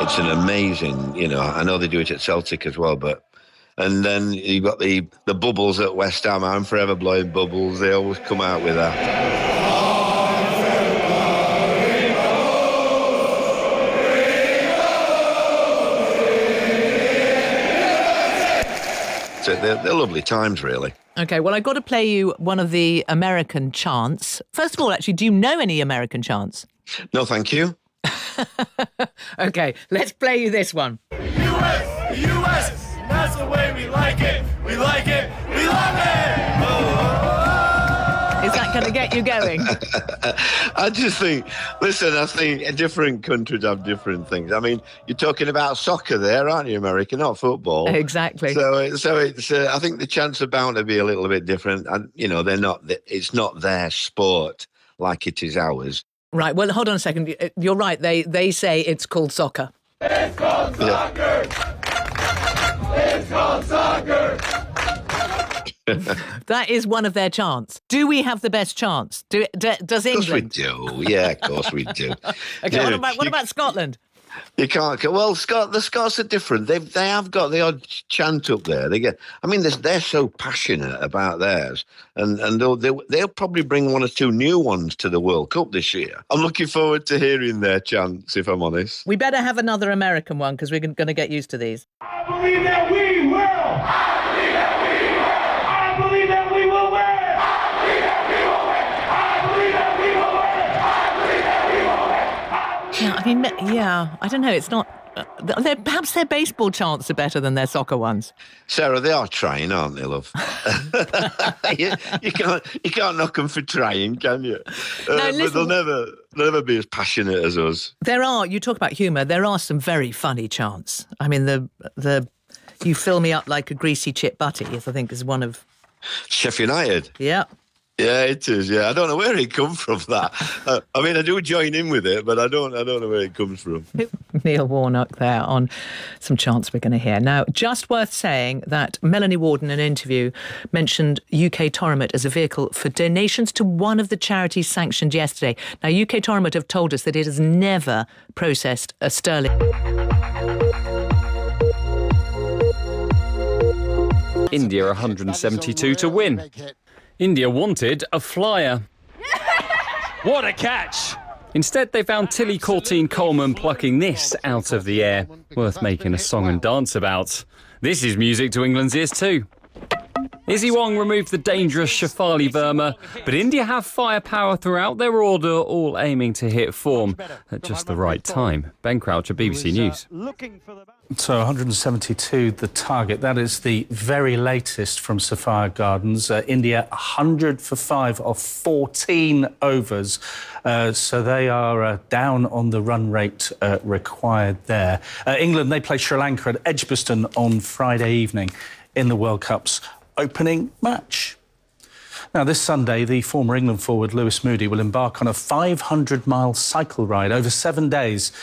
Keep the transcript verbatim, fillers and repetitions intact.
it's an amazing, you know, I know they do it at Celtic as well, but... And then you've got the, the bubbles at West Ham. I'm forever blowing bubbles. They always come out with that. So they're, they're lovely times, really. OK, well, I've got to play you one of the American chants. First of all, actually, do you know any American chants? No, thank you. OK, let's play you this one. U S, U S, that's the way we like it. We like it. We love it. Oh. Is that going to get you going? I just think, listen, I think different countries have different things. I mean, you're talking about soccer there, aren't you, America, not football? Exactly. So, so it's. Uh, I think the chants are bound to be a little bit different, and you know, they're not. It's not their sport like it is ours. Right. Well, hold on a second. You're right. They they say it's called soccer. It's called soccer. Yeah. It's called soccer. That is one of their chants. Do we have the best chance? Do, do Does England? Of course we do. Yeah, of course we do. OK, Dude, what about, what you, about Scotland? You can't. Well, Scot, the Scots are different. They they have got the odd chant up there. They get. I mean, they're, they're so passionate about theirs, and and they'll, they'll they'll probably bring one or two new ones to the World Cup this year. I'm looking forward to hearing their chants, if I'm honest. We better have another American one because we're going to get used to these. I believe that we will. I believe that we will. I believe that we will win. I believe that we will win. I believe that we will win. I believe that we will win. Yeah, I mean, yeah, I don't know. It's not. Uh, they're, perhaps their baseball chants are better than their soccer ones. Sarah, they are trying, aren't they, love? you, you can't you can't knock them for trying, can you? Uh, no, listen, but they'll never they'll never be as passionate as us. There are. You talk about humour. There are some very funny chants. I mean, the the you fill me up like a greasy chip butty, I think is one of Sheffield United. Yeah. Yeah, it is. Yeah, I don't know where it comes from. That uh, I mean, I do join in with it, but I don't. I don't know where it comes from. Neil Warnock there on some chants we're going to hear now. Just worth saying that Melanie Ward in an interview mentioned U K Toromont as a vehicle for donations to one of the charities sanctioned yesterday. Now, U K Toromont have told us that it has never processed a sterling. India one hundred seventy-two to win. India wanted a flyer. What a catch! Instead, they found Tilly Courtine Coleman plucking this out of the air. Worth making a song and dance about. This is music to England's ears too. Izzy Wong removed the dangerous Shafali Verma, but India have firepower throughout their order, all aiming to hit form at just the right time. Ben Croucher, B B C News. So one hundred seventy-two, the target. That is the very latest from Sapphire Gardens. Uh, India, one hundred for five of fourteen overs. Uh, so they are uh, down on the run rate uh, required there. Uh, England, they play Sri Lanka at Edgbaston on Friday evening in the World Cup's opening match. Now, this Sunday, the former England forward Lewis Moody will embark on a five hundred mile cycle ride over seven days